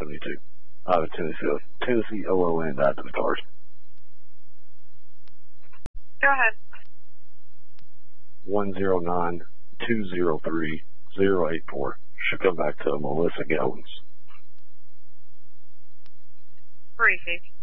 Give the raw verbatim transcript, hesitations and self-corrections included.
seventy-two. I have a Tennessee, Tennessee O O N added to the card. Go ahead. one zero nine two zero three zero eight four. Should come back to Melissa Gowans. Briefing.